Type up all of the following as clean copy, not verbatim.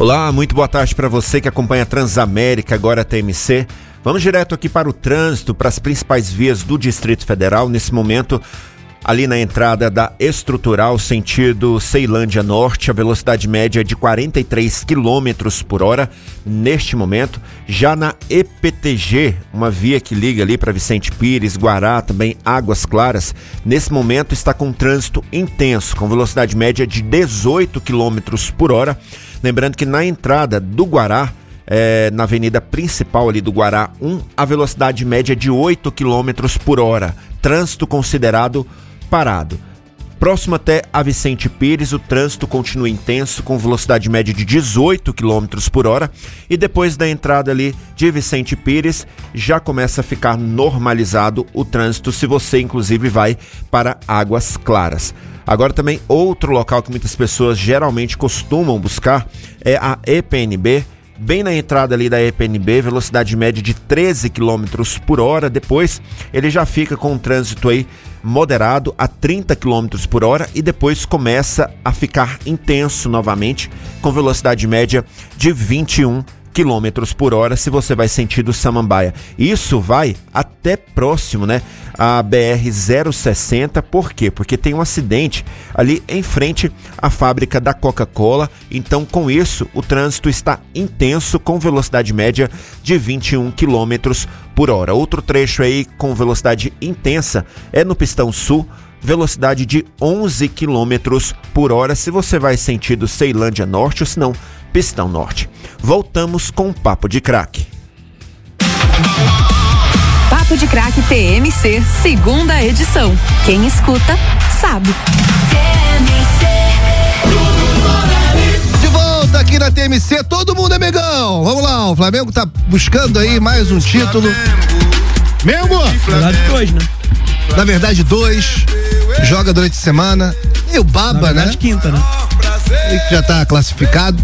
Olá, muito boa tarde para você que acompanha a Transamérica, agora a TMC. Vamos direto aqui para o trânsito, para as principais vias do Distrito Federal. Nesse momento, ali na entrada da Estrutural, sentido Ceilândia Norte, a velocidade média é de 43 km por hora. Neste momento, já na EPTG, uma via que liga ali para Vicente Pires, Guará, também Águas Claras, nesse momento está com trânsito intenso, com velocidade média de 18 km por hora. Lembrando que na entrada do Guará, na avenida principal ali do Guará 1, a velocidade média é de 8 km por hora. Trânsito considerado parado. Próximo até a Vicente Pires, o trânsito continua intenso, com velocidade média de 18 km por hora. E depois da entrada ali de Vicente Pires, já começa a ficar normalizado o trânsito, se você inclusive vai para Águas Claras. Agora também outro local que muitas pessoas geralmente costumam buscar é a EPNB. Bem na entrada ali da EPNB, velocidade média de 13 km por hora. Depois ele já fica com um trânsito aí moderado a 30 km por hora e depois começa a ficar intenso novamente com velocidade média de 21 km por hora se você vai sentido Samambaia. Isso vai até próximo, a BR-060. Por quê? Porque tem um acidente ali em frente à fábrica da Coca-Cola. Então, com isso, o trânsito está intenso com velocidade média de 21 km por hora. Outro trecho aí com velocidade intensa é no Pistão Sul, velocidade de 11 km por hora se você vai sentido Ceilândia Norte ou se não, Pistão Norte. Voltamos com o Papo de Craque. Papo de Craque TMC, segunda edição. Quem escuta, sabe. De volta aqui na TMC, todo mundo é Mengão. Vamos lá, o Flamengo tá buscando aí mais um título. Mengo! Na verdade, dois, né? Na verdade, dois. Joga durante a semana. E o Baba, na verdade, quinta, né? Ele que já tá classificado.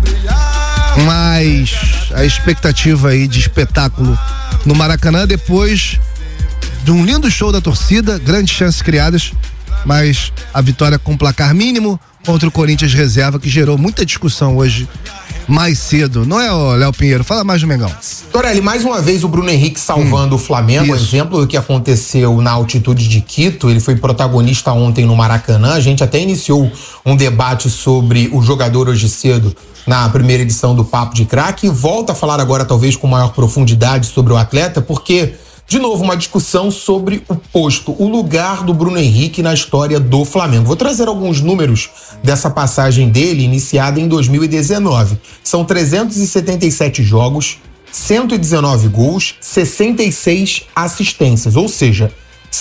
Mas a expectativa aí de espetáculo no Maracanã, depois de um lindo show da torcida, grandes chances criadas, mas a vitória com placar mínimo contra o Corinthians reserva, que gerou muita discussão hoje mais cedo, não é, Léo Pinheiro? Fala mais do Mengão. Torelli, mais uma vez o Bruno Henrique salvando o Flamengo, exemplo do que aconteceu na altitude de Quito. Ele foi protagonista ontem no Maracanã. A gente até iniciou um debate sobre o jogador hoje cedo na primeira edição do Papo de Craque, e volta a falar agora talvez com maior profundidade sobre o atleta, porque de novo, uma discussão sobre o posto, o lugar do Bruno Henrique na história do Flamengo. Vou trazer alguns números dessa passagem dele, iniciada em 2019. São 377 jogos, 119 gols, 66 assistências, ou seja,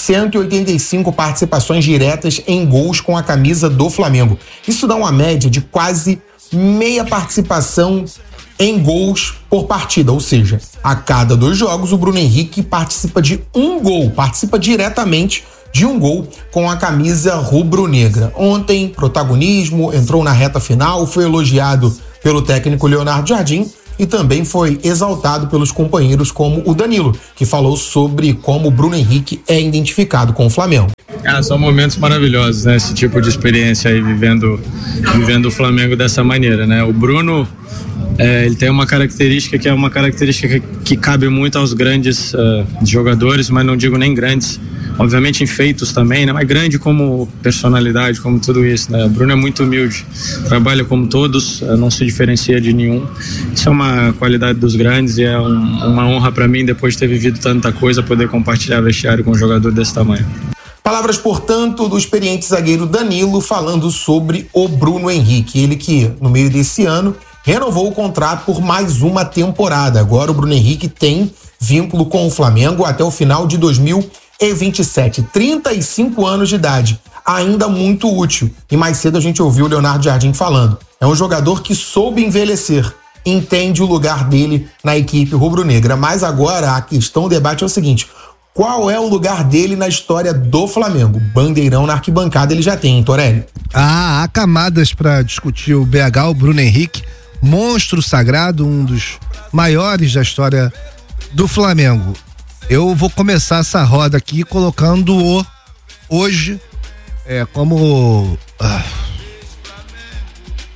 185 participações diretas em gols com a camisa do Flamengo. Isso dá uma média de quase meia participação em gols por partida, ou seja, a cada 2 jogos o Bruno Henrique participa de um gol, participa diretamente de um gol com a camisa rubro-negra. Ontem, protagonismo, entrou na reta final, foi elogiado pelo técnico Leonardo Jardim e também foi exaltado pelos companheiros como o Danilo, que falou sobre como o Bruno Henrique é identificado com o Flamengo. São momentos maravilhosos, né? Esse tipo de experiência aí, vivendo o Flamengo dessa maneira, né? O Bruno, ele tem uma característica que é uma característica que cabe muito aos grandes jogadores, mas não digo nem grandes, obviamente em feitos também, né? Mas grande como personalidade, como tudo isso, né? O Bruno é muito humilde, trabalha como todos, não se diferencia de nenhum. Isso é uma qualidade dos grandes e é uma honra para mim, depois de ter vivido tanta coisa, poder compartilhar vestiário com um jogador desse tamanho. Palavras, portanto, do experiente zagueiro Danilo falando sobre o Bruno Henrique. Ele que, no meio desse ano, renovou o contrato por mais uma temporada. Agora o Bruno Henrique tem vínculo com o Flamengo até o final de 2027. 35 anos de idade, ainda muito útil. E mais cedo a gente ouviu o Leonardo Jardim falando. É um jogador que soube envelhecer, entende o lugar dele na equipe rubro-negra. Mas agora a questão, o debate é o seguinte: qual é o lugar dele na história do Flamengo? Bandeirão na arquibancada ele já tem, hein, Torelli? Há camadas para discutir o BH, o Bruno Henrique, monstro sagrado, um dos maiores da história do Flamengo. Eu vou começar essa roda aqui colocando-o hoje como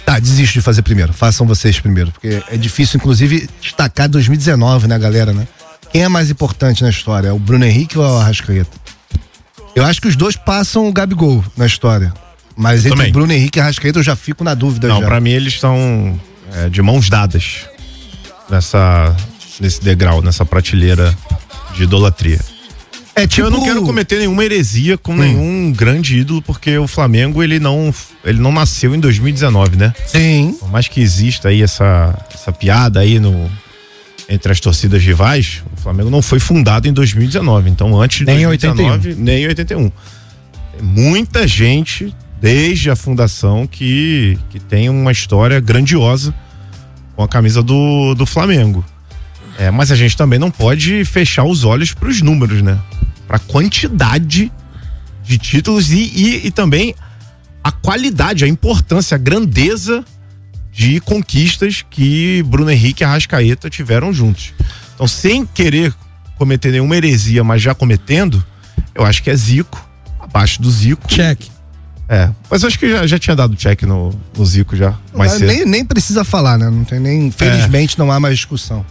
Tá, desisto de fazer primeiro. Façam vocês primeiro. Porque é difícil, inclusive, destacar 2019, né, galera, né? Quem é mais importante na história? É o Bruno Henrique ou o Arrascaeta? Eu acho que os dois passam o Gabigol na história. Mas entre o Bruno Henrique e o Arrascaeta eu já fico na dúvida. Não, pra mim eles estão de mãos dadas nesse degrau, nessa prateleira de idolatria. Eu não quero cometer nenhuma heresia com nenhum grande ídolo, porque o Flamengo ele não nasceu em 2019, né? Sim. Por mais que exista aí essa piada aí entre as torcidas rivais, o Flamengo não foi fundado em 2019, então antes de 2019, nem em 81. Tem muita gente desde a fundação que tem uma história grandiosa com a camisa do Flamengo. Mas a gente também não pode fechar os olhos para os números, né? Para a quantidade de títulos e também a qualidade, a importância, a grandeza de conquistas que Bruno Henrique e Arrascaeta tiveram juntos. Então, sem querer cometer nenhuma heresia, mas já cometendo, eu acho que é Zico, abaixo do Zico. Check. Mas eu acho que já tinha dado check no Zico já, mais cedo. Nem precisa falar, né? Não tem nem, felizmente não há mais discussão.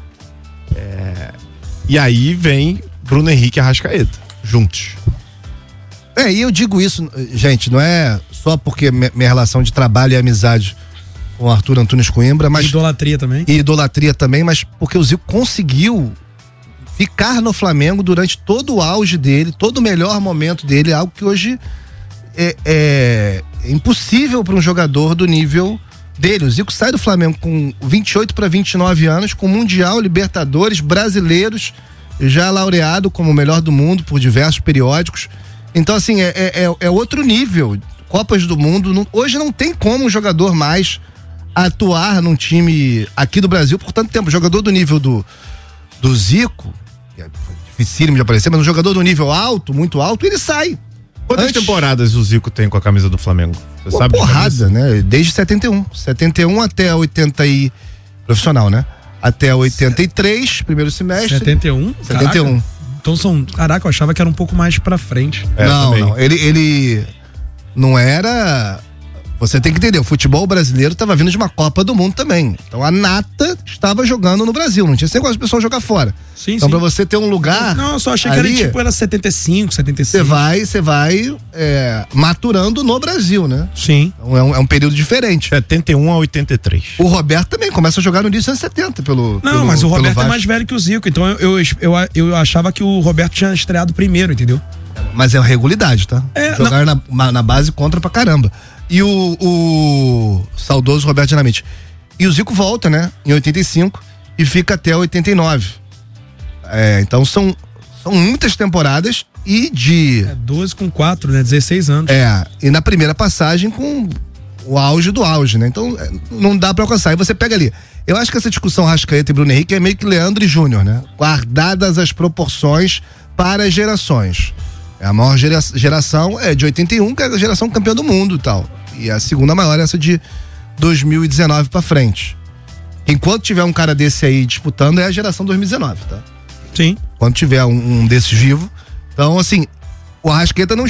E aí vem Bruno Henrique e Arrascaeta, juntos. E eu digo isso, gente, não é só porque minha relação de trabalho e amizade com o Arthur Antunes Coimbra, mas... Idolatria também, mas porque o Zico conseguiu ficar no Flamengo durante todo o auge dele, todo o melhor momento dele, algo que hoje é impossível para um jogador do nível dele. O Zico sai do Flamengo com 28 para 29 anos, com Mundial, Libertadores, brasileiros, já laureado como o melhor do mundo por diversos periódicos. Então, assim, é outro nível. Copas do Mundo, hoje não tem como um jogador mais atuar num time aqui do Brasil por tanto tempo. Jogador do nível do Zico, que é dificílimo de aparecer, mas um jogador do nível alto, muito alto, ele sai. Quantas temporadas o Zico tem com a camisa do Flamengo? Você sabe? Porrada, né? Desde 71. 71 até 80 e... profissional, né? Até 83, primeiro semestre. 71? 71. Caraca. Então caraca, eu achava que era um pouco mais pra frente. Não. Ele não era... Você tem que entender, o futebol brasileiro estava vindo de uma Copa do Mundo também. Então a nata estava jogando no Brasil, não tinha esse negócio de pessoal jogar fora. Sim, então, pra você ter um lugar. Não, eu só achei ali, que era 75, 76. Você vai maturando no Brasil, né? Sim. Então é um período diferente. 71 a 83. O Roberto também começa a jogar no início dos anos 70 mas o Roberto é mais velho que o Zico, então eu achava que o Roberto tinha estreado primeiro, entendeu? Mas é regularidade, tá? Jogar na base contra pra caramba. E o saudoso Roberto Dinamite. E o Zico volta, né? Em 85 e fica até 89. Então são muitas temporadas e de... 12 com 4, né? 16 anos. E na primeira passagem com o auge do auge, né? Então não dá pra alcançar. E você pega ali. Eu acho que essa discussão Arrascaeta e Bruno Henrique é meio que Leandro e Júnior, né? Guardadas as proporções para as gerações. A maior geração é de 81, que é a geração campeã do mundo e tal. E a segunda maior é essa de 2019 pra frente. Enquanto tiver um cara desse aí disputando, é a geração 2019, tá? Sim. Quando tiver um desses vivo. Então, assim, o Arrascaeta não